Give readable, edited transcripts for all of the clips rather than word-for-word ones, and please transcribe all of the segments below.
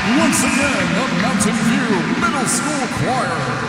Once again, the Mountain View Middle School Choir.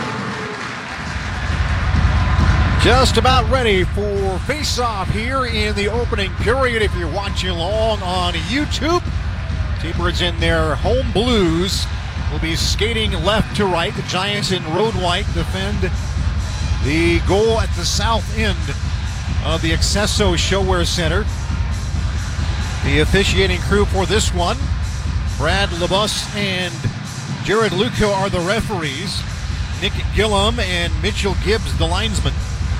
Just about ready for face-off here in the opening period. If you're watching along on YouTube, T-Birds in their home blues will be skating left to right. The Giants in road white defend the goal at the south end of the Accesso Showwear Center. The officiating crew for this one, Brad LeBus and Jared Luco are the referees. Nick Gillum and Mitchell Gibbs, the linesmen.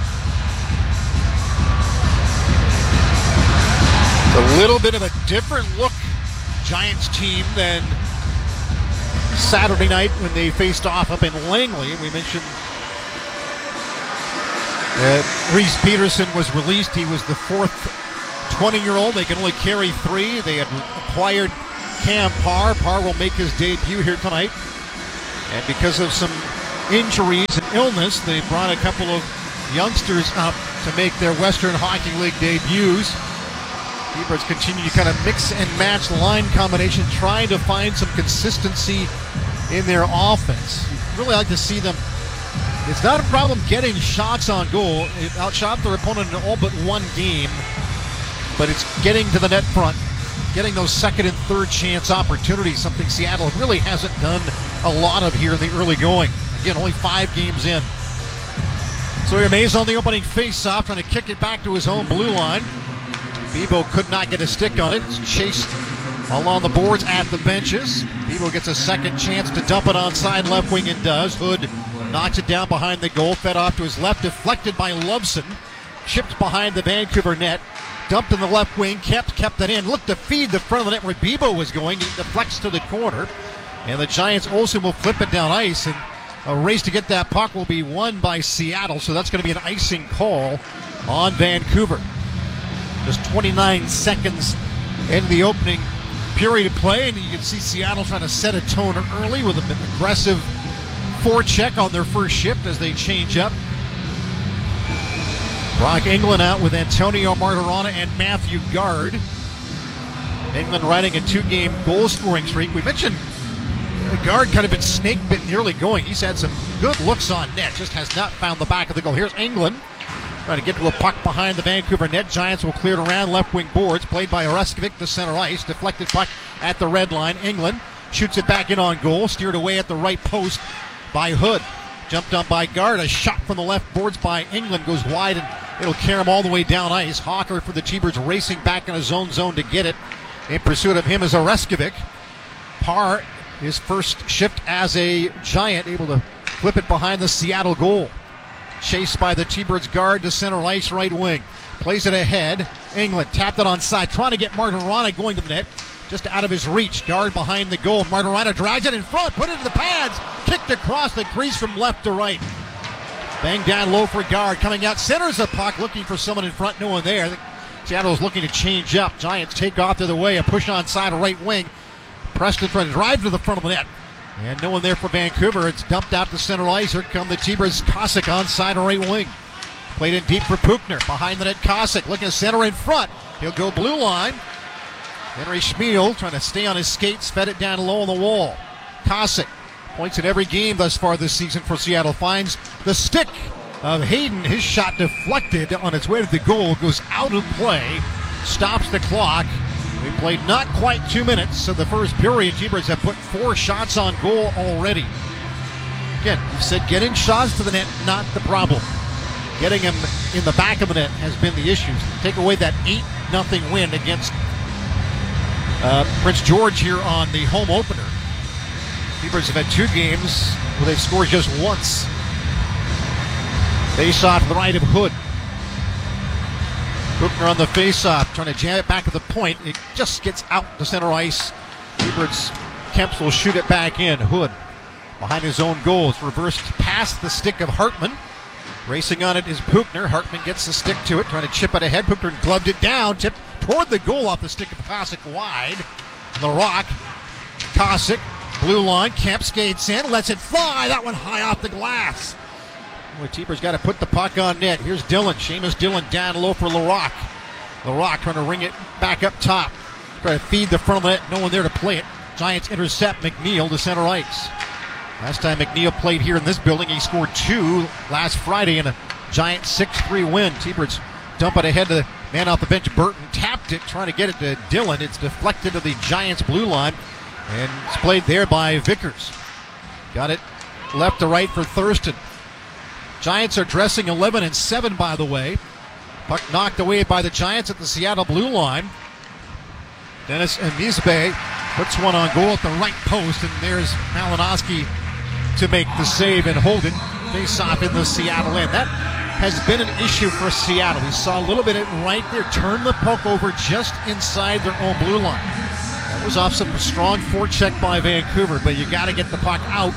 A little bit of a different look Giants team than Saturday night when they faced off up in Langley. We mentioned that Reese Peterson was released. He was the fourth 20-year-old. They can only carry three. They had acquired Cam Parr. Parr will make his debut here tonight. And because of some injuries and illness, they brought a couple of youngsters up to make their Western Hockey League debuts. T-Birds continue to kind of mix and match line combination, trying to find some consistency in their offense. You'd really like to see them. It's not a problem getting shots on goal. It outshot their opponent in all but one game, but it's getting to the net front, getting those second and third chance opportunities, something Seattle really hasn't done a lot of here in the early going. Again, only 5 games in. So Mays on the opening face-off, trying to kick it back to his own blue line. Bebo could not get a stick on it. It's chased along the boards at the benches. Bebo gets a second chance to dump it onside left wing and does. Hood knocks it down behind the goal, fed off to his left, deflected by Loveson. Chipped behind the Vancouver net. Dumped in the left wing, kept it in. Looked to feed the front of the net where Bebo was going. It deflects to the corner. And the Giants, Olsen will flip it down ice. And a race to get that puck will be won by Seattle. So that's going to be an icing call on Vancouver. Just 29 seconds into the opening period of play, and you can see Seattle trying to set a tone early with an aggressive forecheck on their first shift as they change up. Brock England out with Antonio Martirana and Matthew Gard. England riding a 2-game goal-scoring streak. We mentioned Gard kind of been snake-bitten early going. He's had some good looks on net, just has not found the back of the goal. Here's England. Trying to get to a puck behind the Vancouver net. Giants will clear it around left wing boards. Played by Oreskovic to center ice. Deflected puck at the red line. England shoots it back in on goal. Steered away at the right post by Hood. Jumped up by Gard. A shot from the left boards by England goes wide, and it'll carry him all the way down ice. Hawker for the T-Birds racing back in his own zone to get it. In pursuit of him is Oreskovic. Parr, his first shift as a Giant, able to flip it behind the Seattle goal. Chased by the T-Birds guard to center ice right wing. Plays it ahead. England tapped it onside. Trying to get Martirana going to the net. Just out of his reach. Guard behind the goal. Martirana drags it in front. Put it into the pads. Kicked across the crease from left to right. Bang down low for Guard. Coming out. Centers the puck. Looking for someone in front. No one there. Seattle's looking to change up. Giants take off to the way. A push onside right wing. Preston trying to drive to the front of the net. And no one there for Vancouver. It's dumped out to center ice. Here come the T-Birds. Kosick on side right wing. Played in deep for Puchner. Behind the net, Kosick looking to center in front. He'll go blue line. Henry Schmiel trying to stay on his skates. Fed it down low on the wall. Kosick points in every game thus far this season for Seattle. Finds the stick of Hayden. His shot deflected on its way to the goal. Goes out of play. Stops the clock. We played not quite 2 minutes, so the first period, T-Birds have put 4 shots on goal already. Again, you said getting shots to the net, not the problem. Getting them in the back of the net has been the issue. Take away that 8-0 win against Prince George here on the home opener. T-Birds have had 2 games where they've scored just once. Face-off to the right of Hood. Puchner on the face-off, trying to jam it back at the point. It just gets out to center ice. T-Birds, Kemps will shoot it back in. Hood behind his own goal. It's reversed past the stick of Hartman. Racing on it is Puchner. Hartman gets the stick to it, trying to chip it ahead. Puchner gloved it down, tipped toward the goal off the stick of Kosick wide. The Rock. Kosick, blue line. Kemp skates in, lets it fly. That one high off the glass. T-Birds got to put the puck on net. Here's Dillon. Seamus Dillon down low for LaRock. LaRock trying to ring it back up top. Trying to feed the front of the net. No one there to play it. Giants intercept McNeil to center ice. Last time McNeil played here in this building, he scored 2 last Friday in a Giants 6-3 win. T-Birds dump it ahead to the man off the bench. Burton tapped it, trying to get it to Dillon. It's deflected to the Giants blue line, and it's played there by Vickers. Got it left to right for Thurston. Giants are dressing 11-7, by the way. Puck knocked away by the Giants at the Seattle blue line. Dennis Nisbe puts one on goal at the right post, and there's Malinowski to make the save and hold it. Face off in the Seattle end. That has been an issue for Seattle. We saw a little bit of it right there. Turn the puck over just inside their own blue line. That was off some strong forecheck by Vancouver, but you got to get the puck out.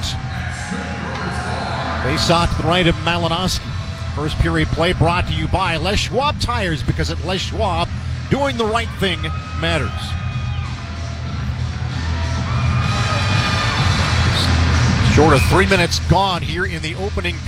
Face off to the right of Malinowski. First period play brought to you by Les Schwab Tires, because at Les Schwab, doing the right thing matters. Short of 3 minutes gone here in the opening